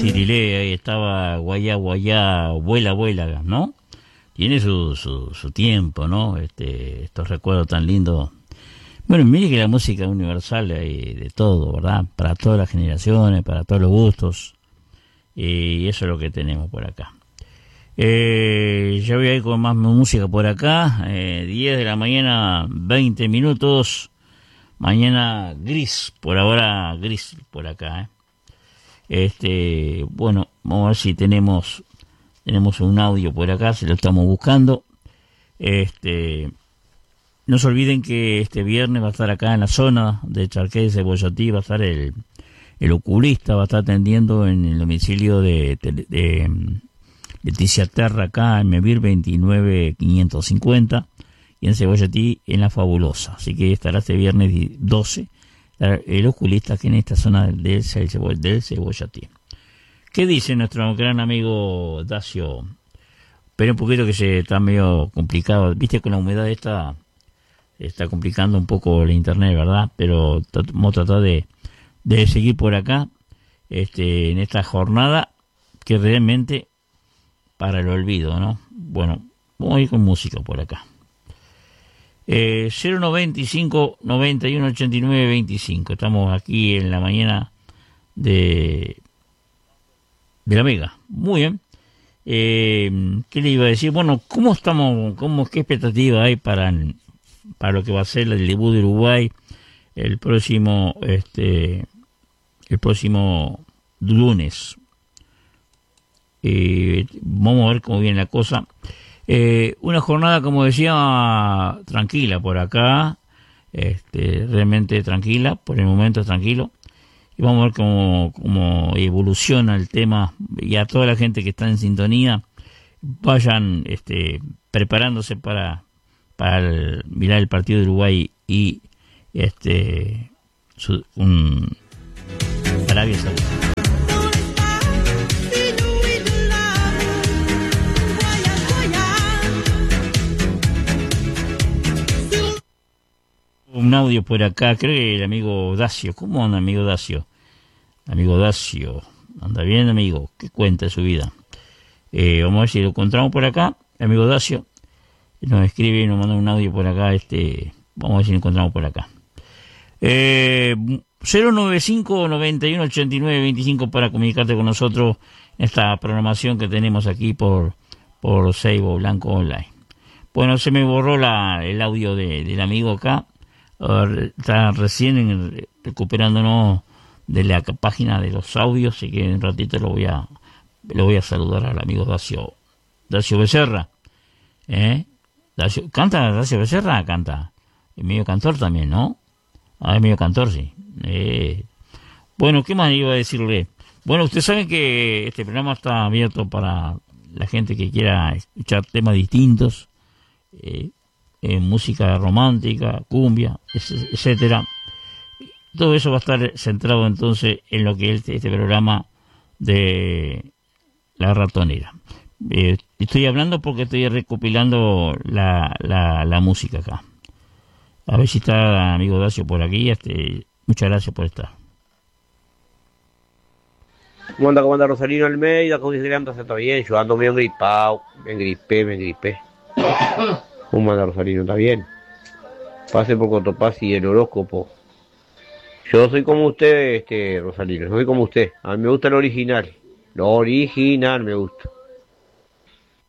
Cirilé, ahí estaba Guayá, Guayá, Vuela, Vuela, ¿no? Tiene su tiempo, ¿no? Estos recuerdos tan lindos. Bueno, mire que la música es universal, hay de todo, ¿verdad? Para todas las generaciones, para todos los gustos. Y eso es lo que tenemos por acá. Ya voy a ir con más música por acá. 10 de la mañana, 20 minutos. Mañana gris, por ahora gris por acá, Bueno, vamos a ver si tenemos un audio por acá, si lo estamos buscando. No se olviden que este viernes va a estar acá en la zona de Charqué de Cebollatí, va a estar el oculista, va a estar atendiendo en el domicilio de Leticia Terra, acá en Mevir 29550, y en Cebollatí en La Fabulosa. Así que estará este viernes 12 el oculista aquí en esta zona del Cebollatí. ¿Qué dice nuestro gran amigo Dacio? Pero un poquito que se está medio complicado. Viste, con la humedad está complicando un poco el internet, ¿verdad? Pero vamos a tratar de seguir por acá en esta jornada que realmente para el olvido, ¿no? Bueno, vamos a ir con música por acá. 095 91 89 25. Estamos aquí en la mañana de la Mega. Muy bien. ¿Qué le iba a decir? Bueno, ¿cómo estamos? ¿Qué expectativa hay para lo que va a ser el debut de Uruguay el próximo lunes? Vamos a ver cómo viene la cosa. Una jornada, como decía, tranquila por acá, realmente tranquila, por el momento tranquilo, y vamos a ver cómo evoluciona el tema, y a toda la gente que está en sintonía vayan preparándose para mirar el partido de Uruguay y Arabia Saudita. Un audio por acá, creo que el amigo Dacio. ¿Cómo anda, amigo Dacio? Amigo Dacio, ¿anda bien, amigo? ¿Qué cuenta de su vida? Vamos a ver si lo encontramos por acá. El amigo Dacio nos escribe y nos manda un audio por acá. Vamos a ver si lo encontramos por acá. 095 91 89 25 para comunicarte con nosotros en esta programación que tenemos aquí por Seibo Blanco Online. Bueno, se me borró el audio del amigo acá. Está recién recuperándonos de la página de los audios, así que en un ratito lo voy a saludar al amigo Dacio Becerra. ¿Canta Dacio Becerra? Canta. Es medio cantor también, ¿no? Es medio cantor, sí. Bueno, ¿qué más iba a decirle? Bueno, ustedes saben que este programa está abierto para la gente que quiera escuchar temas distintos, música romántica, cumbia, etcétera. Todo eso va a estar centrado entonces en lo que es este programa de La Ratonera. Estoy hablando porque estoy recopilando la música acá. A ver si está amigo Dacio por aquí. Muchas gracias por estar. ¿Cómo anda Rosalino Almeida? ¿Cómo dice que anda? ¿Está bien? Yo ando medio gripado. Me engripé. ¿Cómo anda Rosalino? ¿Está bien? Pase por Cotopaz y el horóscopo. Yo soy como usted, Rosalino. Soy como usted. A mí me gusta lo original. Lo original me gusta.